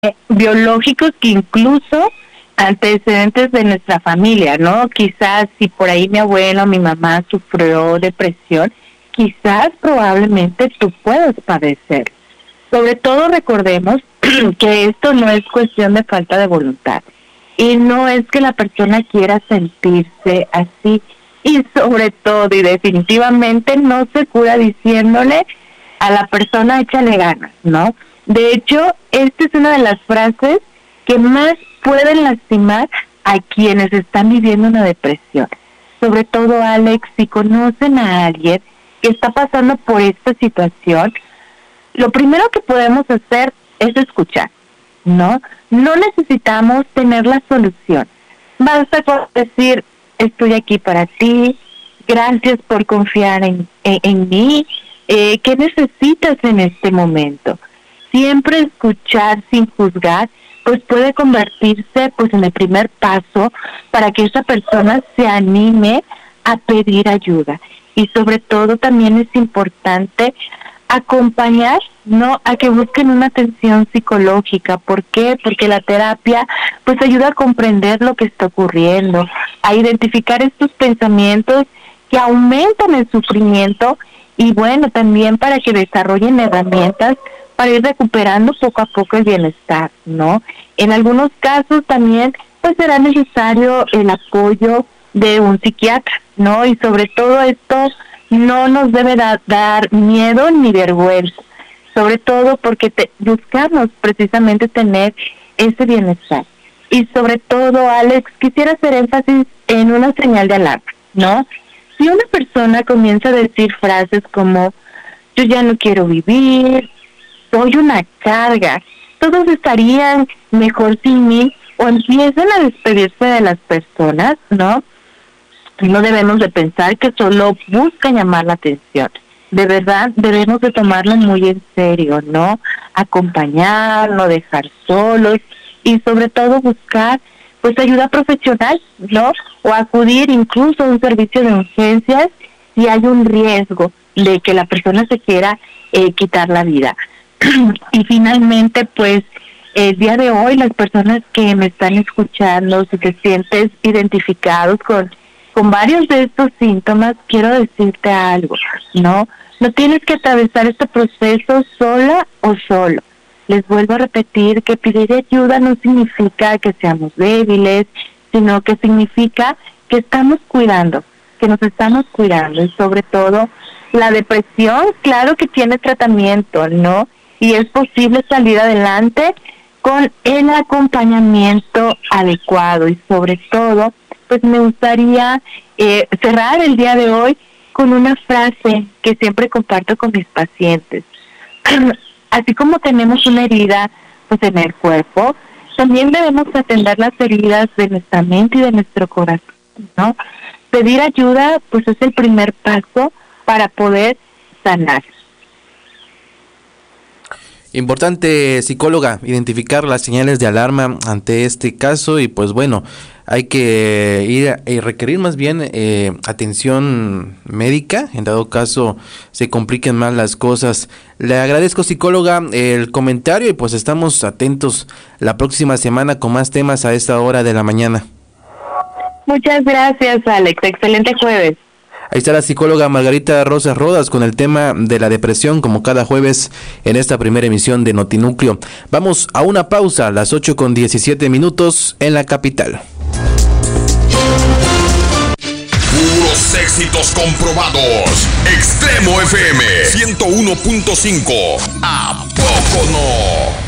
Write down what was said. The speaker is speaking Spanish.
biológicos que incluso antecedentes de nuestra familia, ¿no? Quizás si por ahí mi abuelo o mi mamá sufrió depresión, quizás probablemente tú puedas padecer. Sobre todo recordemos que esto no es cuestión de falta de voluntad y no es que la persona quiera sentirse así, y sobre todo y definitivamente no se cura diciéndole a la persona échale ganas, ¿no? De hecho, esta es una de las frases que más pueden lastimar a quienes están viviendo una depresión. Sobre todo, Alex, si conocen a alguien que está pasando por esta situación, lo primero que podemos hacer es escuchar, ¿no? No necesitamos tener la solución. Basta con decir, estoy aquí para ti, gracias por confiar en mí, ¿qué necesitas en este momento? Siempre escuchar sin juzgar, pues puede convertirse pues en el primer paso para que esa persona se anime a pedir ayuda. Y sobre todo también es importante acompañar, ¿no?, a que busquen una atención psicológica. ¿Por qué? Porque la terapia pues ayuda a comprender lo que está ocurriendo, a identificar estos pensamientos que aumentan el sufrimiento y bueno, también para que desarrollen herramientas para ir recuperando poco a poco el bienestar, ¿no? En algunos casos también pues será necesario el apoyo de un psiquiatra, ¿no? Y sobre todo esto no nos debe dar miedo ni vergüenza, sobre todo porque buscamos precisamente tener ese bienestar. Y sobre todo, Alex, quisiera hacer énfasis en una señal de alarma, ¿no? Si una persona comienza a decir frases como yo ya no quiero vivir, soy una carga, todos estarían mejor sin mí, o empiezan a despedirse de las personas, ¿no? No debemos de pensar que solo buscan llamar la atención. De verdad, debemos de tomarlo muy en serio, ¿no? Acompañar, no dejar solos y sobre todo buscar pues ayuda profesional, ¿no? O acudir incluso a un servicio de urgencias si hay un riesgo de que la persona se quiera quitar la vida. Y finalmente, pues, el día de hoy, las personas que me están escuchando, si te sientes identificados con varios de estos síntomas, quiero decirte algo, ¿no? No tienes que atravesar este proceso sola o solo. Les vuelvo a repetir que pedir ayuda no significa que seamos débiles, sino que significa que estamos cuidando, que nos estamos cuidando. Y sobre todo, la depresión, claro que tiene tratamiento, ¿no? Y es posible salir adelante con el acompañamiento adecuado. Y sobre todo, pues me gustaría cerrar el día de hoy con una frase que siempre comparto con mis pacientes. Así como tenemos una herida pues en el cuerpo, también debemos atender las heridas de nuestra mente y de nuestro corazón, ¿no? Pedir ayuda pues es el primer paso para poder sanar. Importante, psicóloga, identificar las señales de alarma ante este caso y pues bueno, hay que ir y requerir más bien atención médica, en dado caso se compliquen más las cosas. Le agradezco, psicóloga, el comentario y pues estamos atentos la próxima semana con más temas a esta hora de la mañana. Muchas gracias, Alex. Excelente jueves. Ahí está la psicóloga Margarita Rosas Rodas con el tema de la depresión, como cada jueves en esta primera emisión de Notinúcleo. Vamos a una pausa a las 8:17 en la capital. Puros éxitos comprobados. Extremo FM 101.5. ¿A poco no?